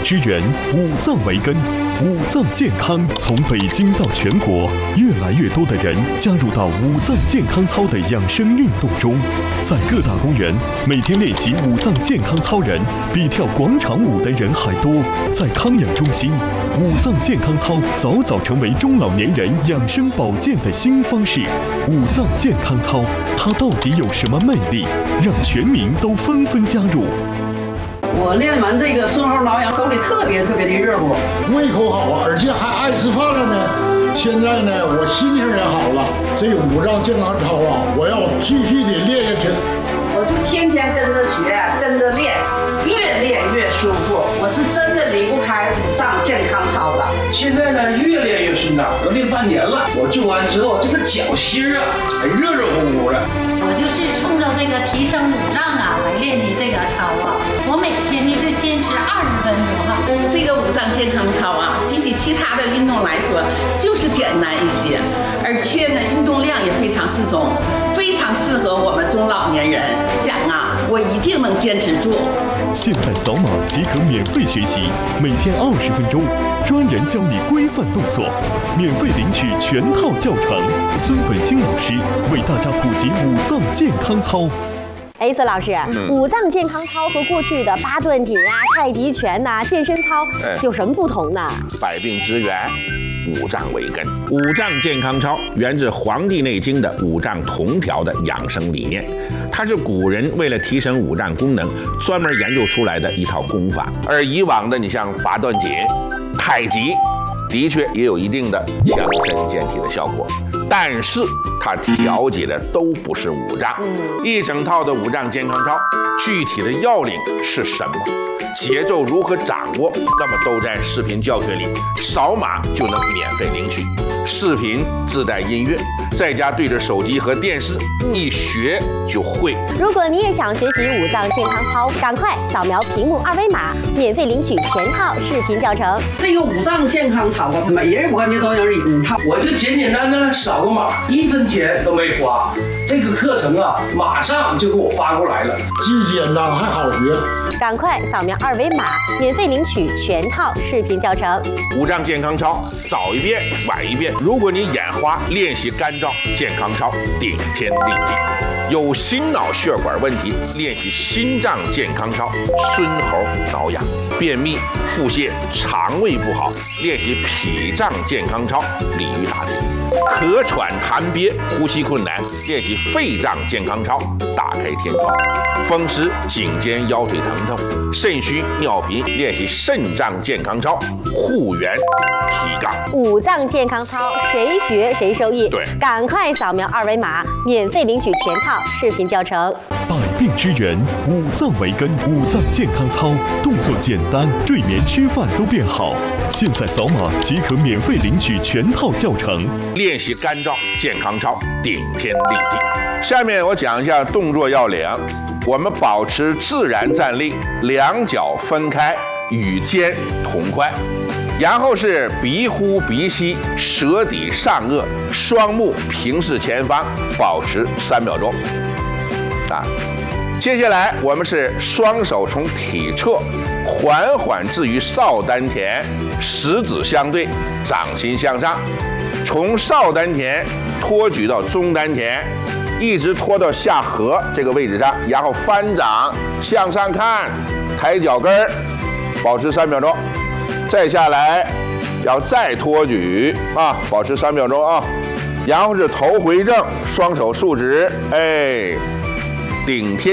之源，五脏为根。五脏健康从北京到全国，越来越多的人加入到五脏健康操的养生运动中。在各大公园，每天练习五脏健康操人比跳广场舞的人还多。在康养中心，五脏健康操早早成为中老年人养生保健的新方式。五脏健康操，它到底有什么魅力，让全民都纷纷加入？ 我练完这个顺后挠痒，手里特别的热乎， 胃口好啊，而且还爱吃饭了呢。现在呢，我心情也好了。这个五脏健康操啊，我要继续的练下去。 我就天天跟着学，跟着练，越练越舒服。我是真的离不开五脏健康操的。 现在呢，越练越顺畅，都练半年了。我做完之后，这个脚心啊，还热热乎乎的。 我就是冲着这个提升五脏啊来练的这个操啊。我每天呢就坚持20分钟哈。 这个五脏健康操啊，比起其他的运动来说，就是简单一些，而且呢，运动量也非常适中，非常适合我们中老年人。讲啊，我一定能坚持住。 现在扫码即可免费学习，每天20分钟，专人教你规范动作，免费领取全套教程。孙本兴老师为大家普及五脏健康操。 孙老师，五脏健康操和过去的八段锦啊、太极拳呐、健身操有什么不同呢？ 百病之源，五脏为根。五脏健康操源自《黄帝内经》的五脏同调的养生理念，它是古人为了提升五脏功能专门研究出来的一套功法。而以往的你像八段锦、太极，的确也有一定的强身健体的效果，但是它调节的都不是五脏。一整套的五脏健康操，具体的要领是什么？节奏如何掌握？那么都在视频教学里，扫码就能免费领取。视频自带音乐，在家对着手机和电视一学就会。 如果你也想学习五脏健康操，赶快扫描屏幕2维码，免费领取全套视频教程。 这个五脏健康操啊，每人我感觉都有一套。 我就简简单单扫个码，1分钱都没花。这个课程啊，马上就给我发过来了， 既简单还好学。 赶快扫描2维码，免费领取全套视频教程。 五脏健康操，早一遍晚一遍。如果你眼花，练习干燥健康操，顶天立地。有心脑血管问题，练习心脏健康操，孙猴挠痒。便秘、腹泻、肠胃不好，练习脾脏健康操，鲤鱼打挺。咳喘痰憋、呼吸困难，练习肺脏健康操，打开天窗。风湿、颈肩、腰腿疼痛、肾虚、尿频，练习肾脏健康操，护元提杠。 五脏健康操，谁学谁受益。 对， 赶快扫描2维码，免费领取全套视频教程。 百病之源，五脏为根。五脏健康操，动作简单，睡眠吃饭都变好。现在扫码即可免费领取全套教程。 练习干燥健康操，顶天立地。下面我讲一下动作要领。我们保持自然站立，两脚分开，与肩同宽。然后是鼻呼鼻吸，舌抵上颚，双目平视前方，保持3秒钟。接下来我们是双手从体侧缓缓置于少丹田，食指相对，掌心向上，从少丹田托举到中丹田，一直拖到下颌这个位置上，然后翻掌向上看，抬脚跟儿，保持3秒钟。再下来要再托举保持3秒钟啊。然后是头回正，双手竖直，顶天